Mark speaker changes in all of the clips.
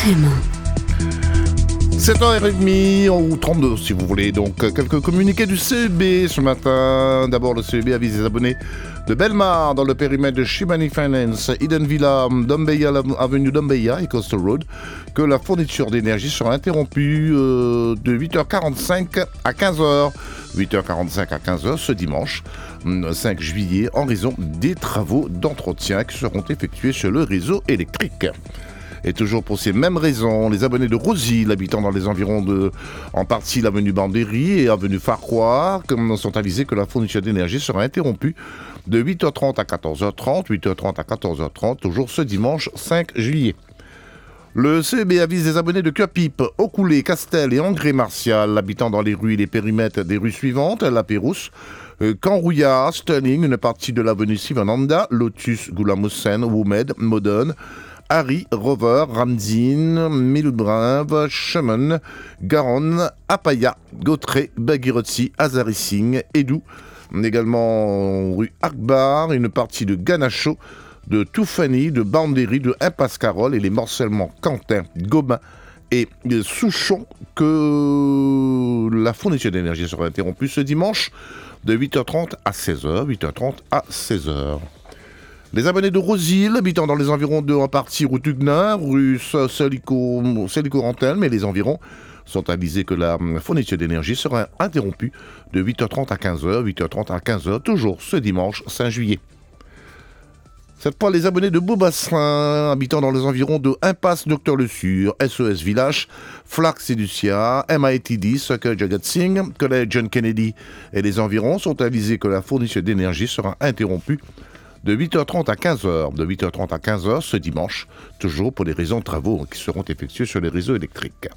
Speaker 1: FM.
Speaker 2: 7h30 ou 32 si vous voulez. Donc quelques communiqués du CEB ce matin. D'abord, le CEB avise les abonnés de Belmar dans le périmètre de Shimani Finance, Eden Villa, avenue Dombeya et Coastal Road que la fourniture d'énergie sera interrompue de 8h45 à 15h. 8h45 à 15h ce dimanche 5 juillet en raison des travaux d'entretien qui seront effectués sur le réseau électrique. Et toujours pour ces mêmes raisons, les abonnés de Rosil, habitant dans les environs de, en partie l'avenue Bandéry et avenue Farquhar, sont avisés que la fourniture d'énergie sera interrompue de 8h30 à 14h30, 8h30 à 14h30, toujours ce dimanche 5 juillet. Le CEB avise les abonnés de Cœur-Pipe, Aucoulé, Castel et Angré-Martial, habitant dans les rues et les périmètres des rues suivantes, La Pérouse, Canrouillard, Sterling, une partie de l'avenue Sivananda, Lotus, Goulamoussen, Woumed, Modone, Harry, Rover, Ramzin, Milbrave, Chemin, Garonne, Apaya, Gautré, Baguirotsi, Azarissing, Edou, également rue Akbar, une partie de Ganacho, de Toufani, de Bandéry, de Impasse Carole et les morcellements Quentin, Gobain et Souchon que la fourniture d'énergie sera interrompue ce dimanche de 8h30 à 16h, 8h30 à 16h. Les abonnés de Rosil, habitant dans les environs de en partie rue Tugnin, rue Célico-Rantelme et les environs, sont avisés que la fourniture d'énergie sera interrompue de 8h30 à 15h, 8h30 à 15h, toujours ce dimanche 5 juillet. Cette fois, les abonnés de Beaubassin, habitant dans les environs de Impasse Docteur Le Sur, SES Village, Flax et Lucia, MITD, Sucker Jagat Singh, Collège John Kennedy et les environs, sont avisés que la fourniture d'énergie sera interrompue de 8h30 à 15h, de 8h30 à 15h ce dimanche, toujours pour les raisons de travaux qui seront effectués sur les réseaux électriques.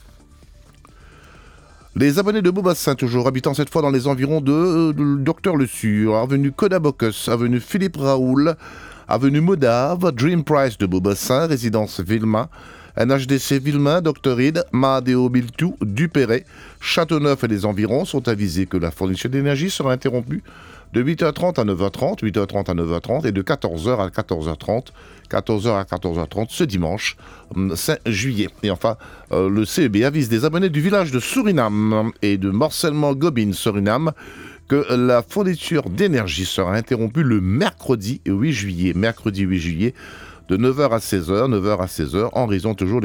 Speaker 2: Les abonnés de Beaubassin, toujours habitant cette fois dans les environs de Docteur Le Sur, avenue Kodabocus, avenue Philippe Raoul, avenue Modave, Dream Price de Beaubassin, résidence Villemain, NHDC Villemain, Dr Id, Mahadeo Biltou, Dupéret, Châteauneuf et les environs sont avisés que la fourniture d'énergie sera interrompue de 8h30 à 9h30, 8h30 à 9h30 et de 14h à 14h30, 14h à 14h30 ce dimanche 5 juillet. Et enfin, le CEB avise des abonnés du village de Suriname et de Morcellement Gobin Suriname que la fourniture d'énergie sera interrompue le mercredi 8 juillet, de 9h à 16h, 9h à 16h, en raison toujours